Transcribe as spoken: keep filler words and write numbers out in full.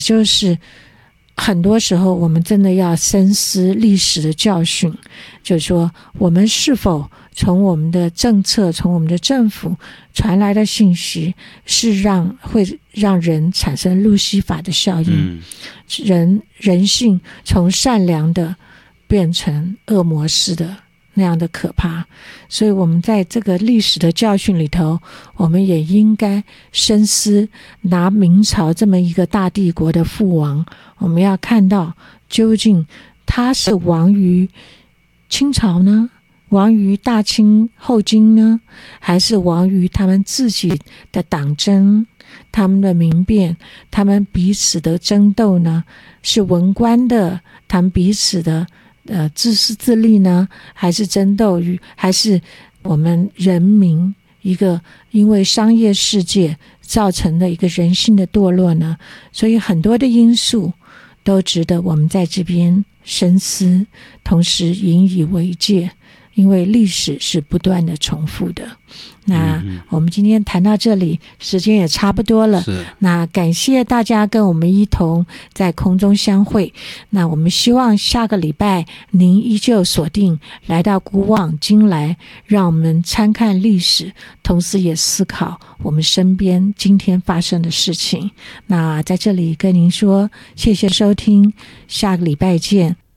就是很多时候我们真的要深思历史的教训，就是说我们是否从我们的政策，从我们的政府传来的信息是让会让人产生路西法的效应，嗯、人人性从善良的变成恶魔式的那样的可怕。所以我们在这个历史的教训里头，我们也应该深思，拿明朝这么一个大帝国的父王，我们要看到究竟他是亡于清朝呢，亡于大清后金呢，还是亡于他们自己的党争，他们的民变，他们彼此的争斗呢？是文官的他们彼此的呃自私自利呢，还是争斗于，还是我们人民一个因为商业世界造成的一个人性的堕落呢？所以很多的因素都值得我们在这边深思，同时引以为戒，因为历史是不断的重复的。那我们今天谈到这里，时间也差不多了。那感谢大家跟我们一同在空中相会。那我们希望下个礼拜您依旧锁定来到古往今来，让我们参看历史，同时也思考我们身边今天发生的事情。那在这里跟您说谢谢收听，下个礼拜见。